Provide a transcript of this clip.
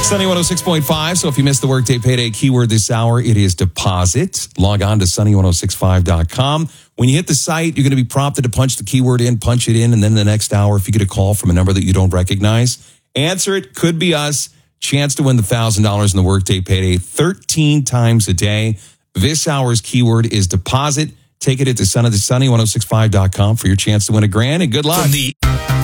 Sunny 106.5. So if you missed the Workday Payday keyword this hour, it is deposit. Log on to sunny1065.com. When you hit the site, you're going to be prompted to punch the keyword in, punch it in, and then the next hour, if you get a call from a number that you don't recognize, answer it. Could be us. Chance to win the $1,000 in the Workday Payday 13 times a day. This hour's keyword is deposit. Take it to sunny1065.com for your chance to win $1,000, and good luck.